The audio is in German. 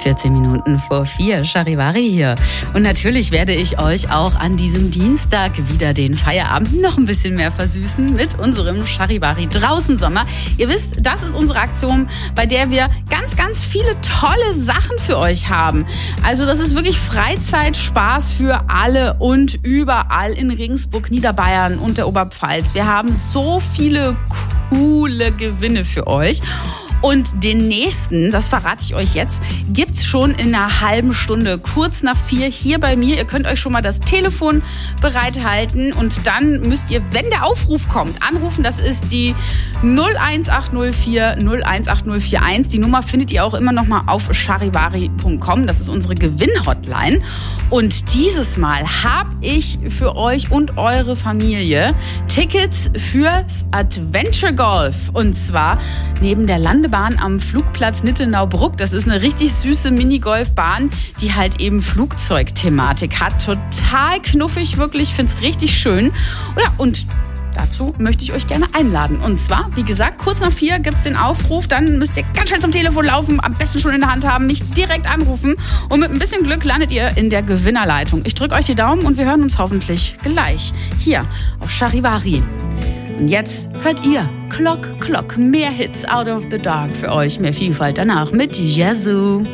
14 Minuten vor 4, Charivari hier. Und natürlich werde ich euch auch an diesem Dienstag wieder den Feierabend noch ein bisschen mehr versüßen mit unserem Charivari draußen Sommer. Ihr wisst, das ist unsere Aktion, bei der wir ganz, ganz viele tolle Sachen für euch haben. Also das ist wirklich Freizeitspaß für alle und überall in Regensburg, Niederbayern und der Oberpfalz. Wir haben so viele coole Gewinne für euch. Und den nächsten, das verrate ich euch jetzt, gibt's schon in einer halben Stunde, kurz nach 4 hier bei mir. Ihr könnt euch schon mal das Telefon bereithalten und dann müsst ihr, wenn der Aufruf kommt, anrufen. Das ist die 01804 018041. Die Nummer findet ihr auch immer noch mal auf charivari.com. Das ist unsere Gewinn-Hotline. Und dieses Mal habe ich für euch und eure Familie Tickets fürs Adventure Golf. Und zwar neben der Landebahn am Flugplatz Nittenau-Bruck. Das ist eine richtig süße Minigolfbahn, die halt eben Flugzeugthematik hat. Total knuffig, wirklich. Ich finde es richtig schön. Ja, und dazu möchte ich euch gerne einladen. Und zwar, wie gesagt, kurz nach 4 gibt es den Aufruf. Dann müsst ihr ganz schnell zum Telefon laufen, am besten schon in der Hand haben, mich direkt anrufen. Und mit ein bisschen Glück landet ihr in der Gewinnerleitung. Ich drücke euch die Daumen und wir hören uns hoffentlich gleich hier auf Charivari. Und jetzt hört ihr Clock, Clock, mehr Hits out of the dark für euch, mehr Vielfalt danach mit Yazoo.